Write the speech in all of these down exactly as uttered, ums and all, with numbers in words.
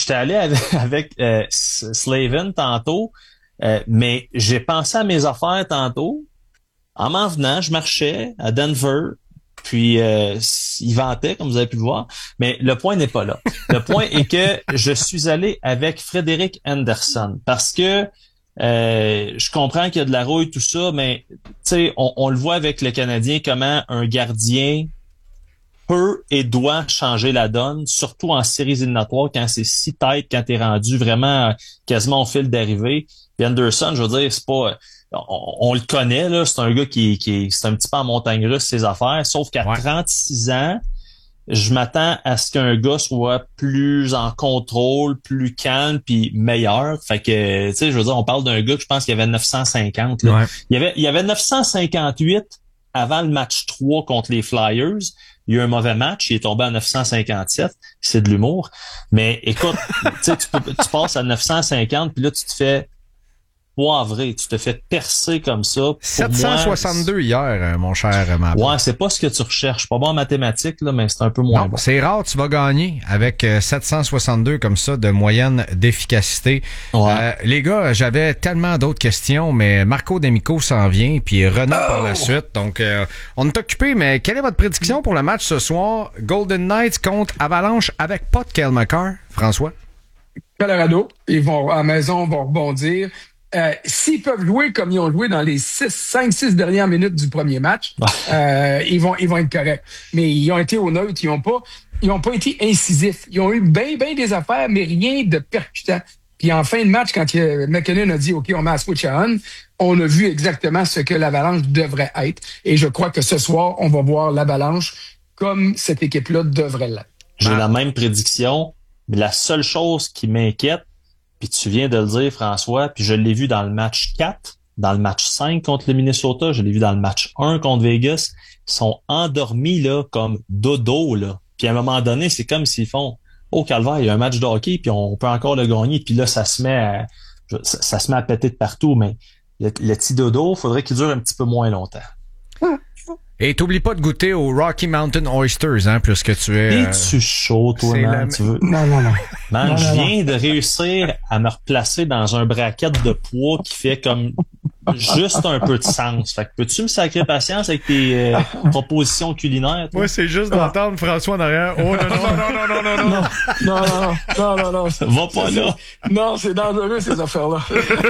j'étais allé avec, avec euh, Slavin tantôt, euh, mais j'ai pensé à mes affaires tantôt. En m'en venant, je marchais à Denver, puis euh, il ventait, comme vous avez pu le voir, mais le point n'est pas là. Le point est que je suis allé avec Frédéric Anderson, parce que euh, je comprends qu'il y a de la rouille, tout ça, mais tu sais, on, on le voit avec le Canadien, comment un gardien peut et doit changer la donne, surtout en séries éliminatoires, quand c'est si tight, quand t'es rendu vraiment quasiment au fil d'arrivée. Puis Anderson, je veux dire, c'est pas... On, on le connaît, là, c'est un gars qui, qui c'est un petit peu en montagne russe, ses affaires, sauf qu'à ouais. trente-six ans, je m'attends à ce qu'un gars soit plus en contrôle, plus calme, puis meilleur. Fait que, tu sais, je veux dire, on parle d'un gars que je pense qu'il y avait neuf cent cinquante. Là. Ouais. Il y avait, il y avait neuf cent cinquante-huit avant le match trois contre les Flyers. Il y a eu un mauvais match, il est tombé à neuf cent cinquante-sept. C'est de l'humour. Mais écoute, tu sais, tu, tu passes à neuf cent cinquante, puis là, tu te fais poivré, tu te fais percer comme ça. sept cent soixante-deux moi, hier, mon cher Mappin. Ouais, c'est pas ce que tu recherches. Pas bon en mathématiques, là, mais c'est un peu moins non, bon. C'est rare, tu vas gagner avec sept cent soixante-deux comme ça de moyenne d'efficacité. Ouais. Euh, les gars, j'avais tellement d'autres questions, mais Marco D'Amico s'en vient, puis Renaud oh! par la suite. Donc, euh, on est occupé, mais quelle est votre prédiction pour le match ce soir? Golden Knights contre Avalanche avec pas de Cale Makar, François? Colorado, ils vont à la maison, vont rebondir. Euh, s'ils peuvent jouer comme ils ont joué dans les six, cinq, six dernières minutes du premier match, euh, ils vont, ils vont être corrects. Mais ils ont été au neutre, ils ont pas, ils ont pas été incisifs. Ils ont eu bien, bien des affaires, mais rien de percutant. Puis en fin de match, quand il, McKinnon a dit, OK, on met à switch on, on a vu exactement ce que l'Avalanche devrait être. Et je crois que ce soir, on va voir l'Avalanche comme cette équipe-là devrait l'être. J'ai ah. la même prédiction, mais la seule chose qui m'inquiète, puis tu viens de le dire, François, puis je l'ai vu dans le match quatre, dans le match cinq contre le Minnesota, je l'ai vu dans le match un contre Vegas, ils sont endormis là comme dodo, là. Puis à un moment donné, c'est comme s'ils font « Oh, calvaire, il y a un match de hockey, puis on peut encore le gagner. » Puis là, ça se met à, ça, ça se met à péter de partout, mais le, le petit dodo, faudrait qu'il dure un petit peu moins longtemps. Et t'oublies pas de goûter aux Rocky Mountain Oysters, hein, plus que tu es... Es-tu chaud, toi, man, la... tu veux? Non, non, non. Man, non, je non, viens non. de réussir à me replacer dans un bracket de poids qui fait comme juste un peu de sens. Fait que peux-tu me sacrer patience avec tes euh, propositions culinaires, toi? Moi, c'est juste d'entendre François en arrière. Oh, non, non, non, non, non, non, non. Non, non, non, non, non, non. Va pas là. Non, c'est dangereux, ces affaires-là.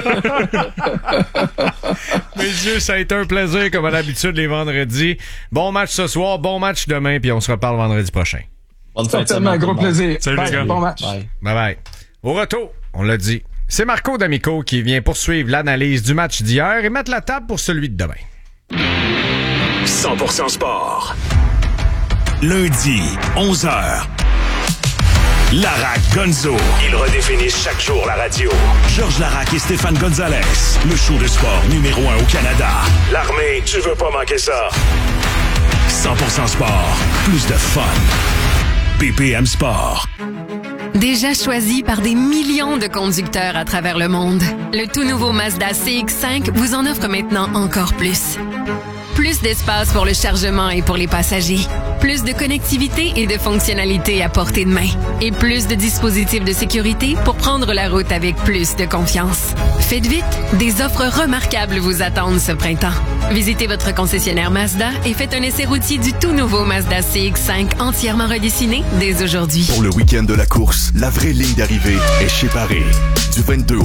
Messieurs, ça a été un plaisir, comme à l'habitude, les vendredis. Bon match ce soir, bon match demain, puis on se reparle vendredi prochain. Bonne fin de Certainement, semaine, gros plaisir. Salut, bye, les gars. Bon match. Bye. Bye bye. Au retour, on l'a dit, c'est Marco D'Amico qui vient poursuivre l'analyse du match d'hier et mettre la table pour celui de demain. cent pour cent sport. Lundi, onze heures. Larac Gonzo. Ils redéfinissent chaque jour la radio. Georges Larac et Stéphane Gonzalez. Le show de sport numéro un au Canada. L'armée, tu veux pas manquer ça. cent pour cent sport. Plus de fun. B P M Sport. Déjà choisi par des millions de conducteurs à travers le monde, le tout nouveau Mazda C X cinq vous en offre maintenant encore plus. Plus d'espace pour le chargement et pour les passagers. Plus de connectivité et de fonctionnalités à portée de main. Et plus de dispositifs de sécurité pour prendre la route avec plus de confiance. Faites vite, des offres remarquables vous attendent ce printemps. Visitez votre concessionnaire Mazda et faites un essai routier du tout nouveau Mazda C X cinq entièrement redessiné dès aujourd'hui. Pour le week-end de la course, la vraie ligne d'arrivée est chez Paris. Du vingt-deux au